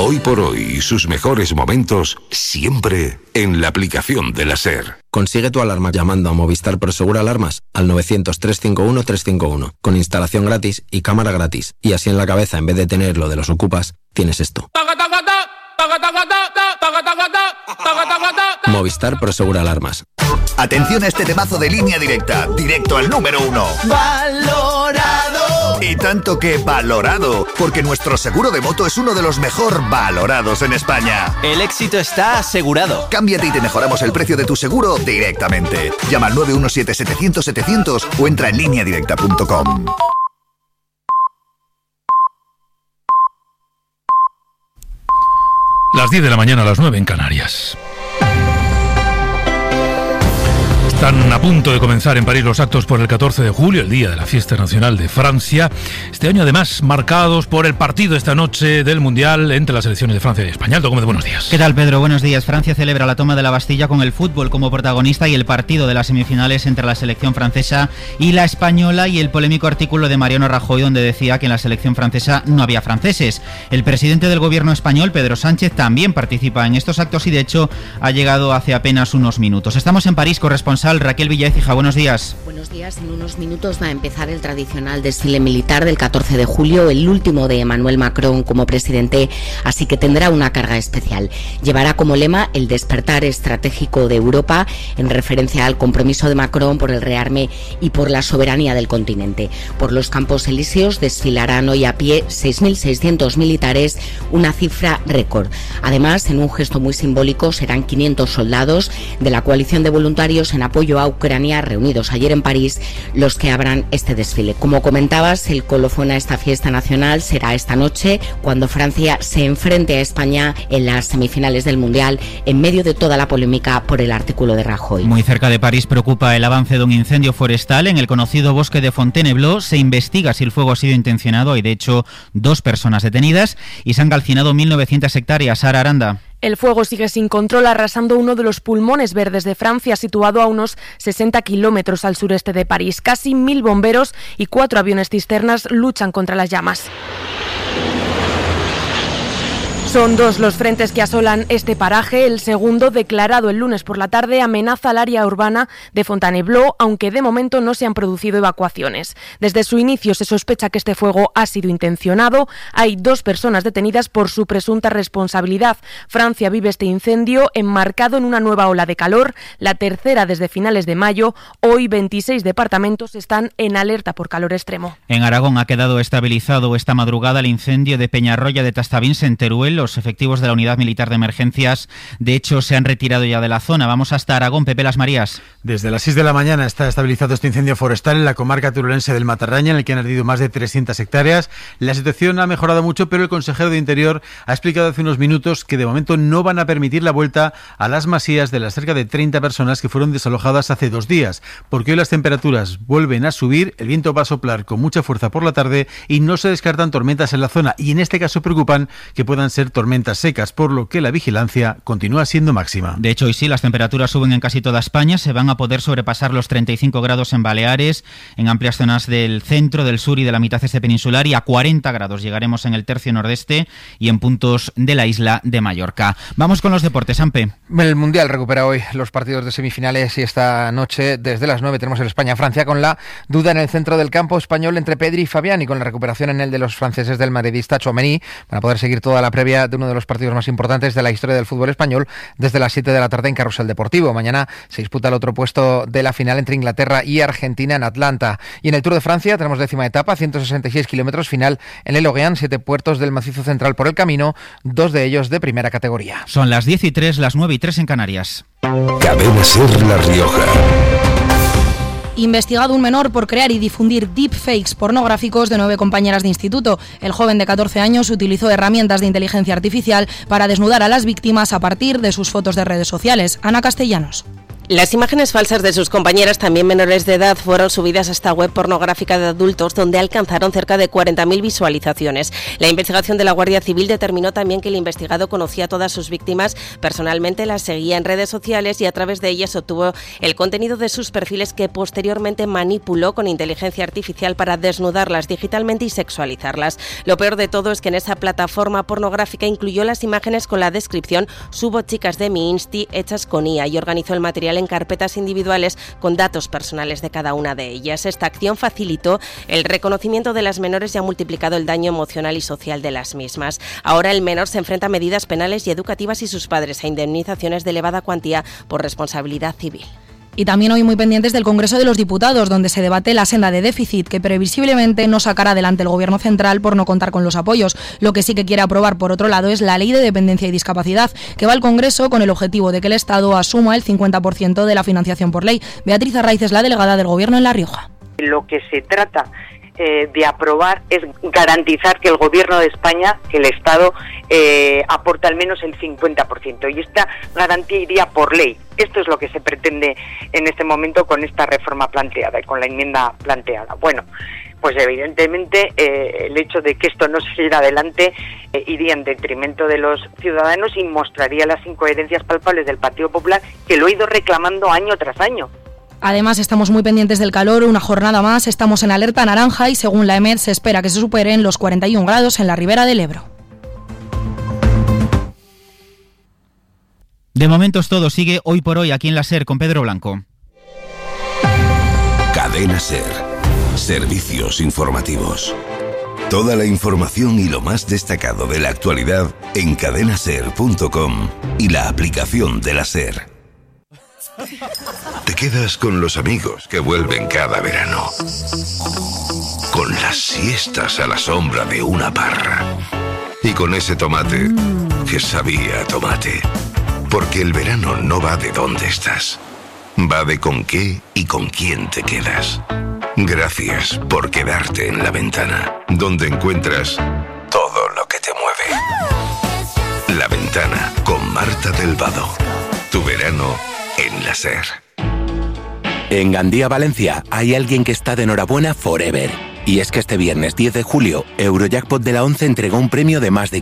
Hoy por hoy y sus mejores momentos siempre en la aplicación de la SER. Consigue tu alarma llamando a Movistar Prosegur Alarmas al 900-351-351 con instalación gratis y cámara gratis. Y así en la cabeza, en vez de tener lo de los ocupas, tienes esto. Movistar Prosegur Alarmas. Atención a este temazo de Línea Directa, directo al número 1. ¡Valorado! Y tanto que valorado, porque nuestro seguro de moto es uno de los mejor valorados en España. El éxito está asegurado. Cámbiate y te mejoramos el precio de tu seguro directamente. Llama al 917-700-700 o entra en lineadirecta.com. Las 10 de la mañana, a las 9 en Canarias. Están a punto de comenzar en París los actos por el 14 de julio, el Día de la Fiesta Nacional de Francia. Este año, además, marcados por el partido esta noche del Mundial entre las selecciones de Francia y España. Aldo Gómez, buenos días. ¿Qué tal, Pedro? Buenos días. Francia celebra la toma de la Bastilla con el fútbol como protagonista y el partido de las semifinales entre la selección francesa y la española, y el polémico artículo de Mariano Rajoy donde decía que en la selección francesa no había franceses. El presidente del gobierno español, Pedro Sánchez, también participa en estos actos y, de hecho, ha llegado hace apenas unos minutos. Estamos en París, corresponsal Raquel Villaécija, buenos días. Buenos días. En unos minutos va a empezar el tradicional desfile militar del 14 de julio, el último de Emmanuel Macron como presidente, así que tendrá una carga especial. Llevará como lema el despertar estratégico de Europa, en referencia al compromiso de Macron por el rearme y por la soberanía del continente. Por los Campos Elíseos desfilarán hoy a pie 6.600 militares, una cifra récord. Además, en un gesto muy simbólico, serán 500 soldados de la coalición de voluntarios en apoyo a Ucrania, reunidos ayer en París, los que abran este desfile. Como comentabas, el colofón a esta fiesta nacional será esta noche, cuando Francia se enfrente a España en las semifinales del Mundial, en medio de toda la polémica por el artículo de Rajoy. Muy cerca de París preocupa el avance de un incendio forestal en el conocido bosque de Fontainebleau. Se investiga si el fuego ha sido intencionado. Hay, de hecho, 2 personas detenidas y se han calcinado 1.900 hectáreas. Sara Aranda. El fuego sigue sin control, arrasando uno de los pulmones verdes de Francia, situado a unos 60 kilómetros al sureste de París. Casi 1.000 bomberos y 4 aviones cisternas luchan contra las llamas. Son 2 los frentes que asolan este paraje. El segundo, declarado el lunes por la tarde, amenaza al área urbana de Fontainebleau, aunque de momento no se han producido evacuaciones. Desde su inicio se sospecha que este fuego ha sido intencionado. Hay 2 personas detenidas por su presunta responsabilidad. Francia vive este incendio enmarcado en una nueva ola de calor, la tercera desde finales de mayo. Hoy 26 departamentos están en alerta por calor extremo. En Aragón ha quedado estabilizado esta madrugada el incendio de Peñarroya de Tastavins en Teruel. Los efectivos de la Unidad Militar de Emergencias, de hecho, se han retirado ya de la zona. Vamos hasta Aragón. Pepe Las Marías. Desde las 6 de la mañana está estabilizado este incendio forestal en la comarca teruelense del Matarraña, en el que han ardido más de 300 hectáreas. La situación ha mejorado mucho, pero el consejero de Interior ha explicado hace unos minutos que de momento no van a permitir la vuelta a las masías de las cerca de 30 personas que fueron desalojadas hace 2 días, porque hoy las temperaturas vuelven a subir, el viento va a soplar con mucha fuerza por la tarde y no se descartan tormentas en la zona, y en este caso preocupan que puedan ser tormentas secas, por lo que la vigilancia continúa siendo máxima. De hecho, hoy sí, las temperaturas suben en casi toda España. Se van a poder sobrepasar los 35 grados en Baleares, en amplias zonas del centro, del sur y de la mitad este peninsular, y a 40 grados llegaremos en el tercio nordeste y en puntos de la isla de Mallorca. Vamos con los deportes, Ampe. El Mundial recupera hoy los partidos de semifinales y esta noche desde las 9 tenemos el España-Francia, con la duda en el centro del campo español entre Pedri y Fabián, y con la recuperación en el de los franceses del madridista Tchouaméni, para poder seguir toda la previa de uno de los partidos más importantes de la historia del fútbol español desde las 7 de la tarde en Carrusel Deportivo. Mañana se disputa el otro puesto de la final entre Inglaterra y Argentina en Atlanta. Y en el Tour de Francia tenemos 10ª etapa, 166 kilómetros, final en El Orient, 7 puertos del macizo central por el camino, 2 de ellos de primera categoría. Son las 10:03, las 9:03 en Canarias. Cadena SER La Rioja. Investigado un menor por crear y difundir deepfakes pornográficos de 9 compañeras de instituto. El joven de 14 años utilizó herramientas de inteligencia artificial para desnudar a las víctimas a partir de sus fotos de redes sociales. Ana Castellanos. Las imágenes falsas de sus compañeras, también menores de edad, fueron subidas a esta web pornográfica de adultos, donde alcanzaron cerca de 40.000 visualizaciones. La investigación de la Guardia Civil determinó también que el investigado conocía a todas sus víctimas personalmente, las seguía en redes sociales y a través de ellas obtuvo el contenido de sus perfiles, que posteriormente manipuló con inteligencia artificial para desnudarlas digitalmente y sexualizarlas. Lo peor de todo es que en esa plataforma pornográfica incluyó las imágenes con la descripción "subo chicas de mi Insti" hechas con IA, y organizó el material en carpetas individuales con datos personales de cada una de ellas. Esta acción facilitó el reconocimiento de las menores y ha multiplicado el daño emocional y social de las mismas. Ahora el menor se enfrenta a medidas penales y educativas y sus padres a indemnizaciones de elevada cuantía por responsabilidad civil. Y también hoy muy pendientes del Congreso de los Diputados, donde se debate la senda de déficit que previsiblemente no sacará adelante el Gobierno central por no contar con los apoyos. Lo que sí que quiere aprobar, por otro lado, es la Ley de Dependencia y Discapacidad, que va al Congreso con el objetivo de que el Estado asuma el 50% de la financiación por ley. Beatriz Arraiz es la delegada del Gobierno en La Rioja. Lo que se trata de aprobar es garantizar que el Gobierno de España, que el Estado, aporta al menos el 50%, y esta garantía iría por ley. Esto es lo que se pretende en este momento con esta reforma planteada y con la enmienda planteada. Bueno, pues evidentemente el hecho de que esto no se siguiera adelante iría en detrimento de los ciudadanos y mostraría las incoherencias palpables del Partido Popular, que lo ha ido reclamando año tras año. Además, estamos muy pendientes del calor. Una jornada más, estamos en alerta naranja y según la EMET se espera que se superen los 41 grados en la ribera del Ebro. De momento es todo. Sigue Hoy por Hoy aquí en la SER con Pedro Blanco. Cadena SER. Servicios informativos. Toda la información y lo más destacado de la actualidad en cadenaser.com y la aplicación de la SER. Te quedas con los amigos que vuelven cada verano, con las siestas a la sombra de una parra y con ese tomate que sabía a tomate. Porque el verano no va de dónde estás, va de con qué y con quién te quedas. Gracias por quedarte en La Ventana, donde encuentras todo lo que te mueve. La Ventana con Marta del Vado. Tu verano en la SER. En Gandía, Valencia, hay alguien que está de enhorabuena forever. Y es que este viernes 10 de julio, Eurojackpot de la 11 entregó un premio de más de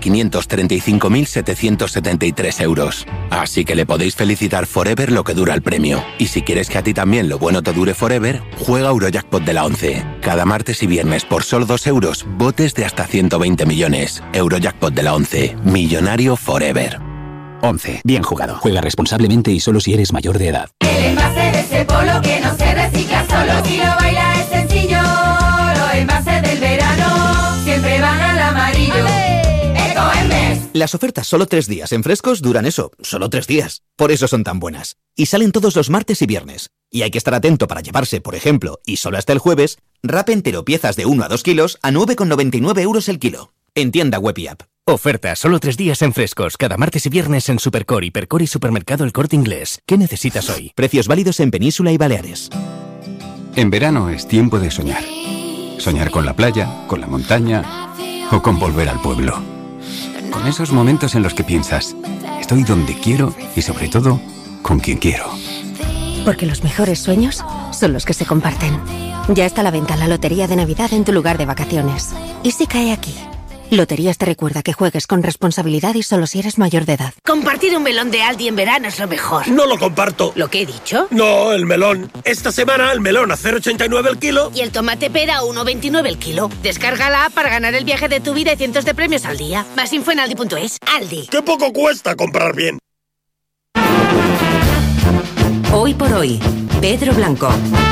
535.773 euros. Así que le podéis felicitar forever lo que dura el premio. Y si quieres que a ti también lo bueno te dure forever, juega Eurojackpot de la 11. Cada martes y viernes por solo 2 euros, botes de hasta 120 millones. Eurojackpot de la 11. Millonario forever. 11. Bien jugado. Juega responsablemente y solo si eres mayor de edad. El envase de ese polo que no se recicla solo. Si lo baila es sencillo. Los envases del verano siempre van al amarillo. Ecoembes. Las ofertas solo 3 días en Frescos duran eso, solo 3 días. Por eso son tan buenas. Y salen todos los martes y viernes. Y hay que estar atento para llevarse, por ejemplo, y solo hasta el jueves, wrap entero piezas de 1 a 2 kilos a 9,99 euros el kilo. En tienda web y app. Oferta solo 3 días en Frescos, cada martes y viernes en Supercor, Hipercor y Supermercado El Corte Inglés. ¿Qué necesitas hoy? Precios válidos en Península y Baleares. En verano es tiempo de soñar. Soñar con la playa, con la montaña o con volver al pueblo. Con esos momentos en los que piensas, estoy donde quiero y sobre todo, con quien quiero. Porque los mejores sueños son los que se comparten. Ya está a la venta la Lotería de Navidad en tu lugar de vacaciones. ¿Y si cae aquí? Loterías te recuerda que juegues con responsabilidad y solo si eres mayor de edad. Compartir un melón de Aldi en verano es lo mejor. No lo comparto. ¿Lo que he dicho? No, el melón. Esta semana el melón a 0,89 el kilo. Y el tomate pera a 1,29 el kilo. Descarga la app para ganar el viaje de tu vida y cientos de premios al día. Más info en aldi.es. Aldi. ¡Qué poco cuesta comprar bien! Hoy por hoy, Pedro Blanco.